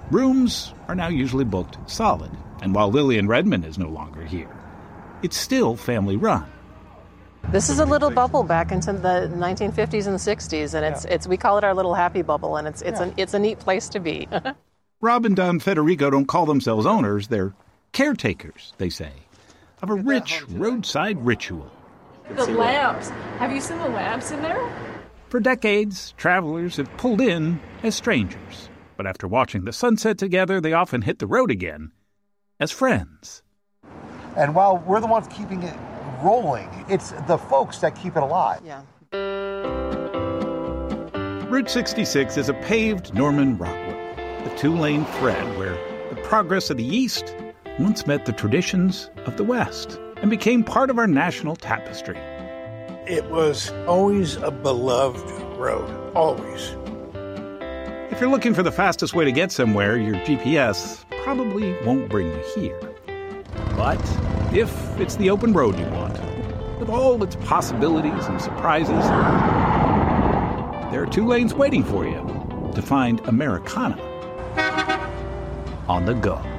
Rooms are now usually booked solid, and while Lillian Redmond is no longer here, it's still family-run. This is a little bubble back into the 1950s and 60s, and it's we call it our little happy bubble, and it's a neat place to be. Rob and Don Federico don't call themselves owners, they're caretakers, they say, of a rich roadside ritual. The lamps. Have you seen the lamps in there? For decades, travelers have pulled in as strangers, but after watching the sunset together, they often hit the road again as friends. And while we're the ones keeping it rolling, it's the folks that keep it alive. Yeah. Route 66 is a paved Norman Rockwell, the two-lane thread where the progress of the East once met the traditions of the West and became part of our national tapestry. It was always a beloved road, always. If you're looking for the fastest way to get somewhere, your GPS probably won't bring you here. But if it's the open road you want, with all its possibilities and surprises, there are 2 lanes waiting for you to find Americana on the go.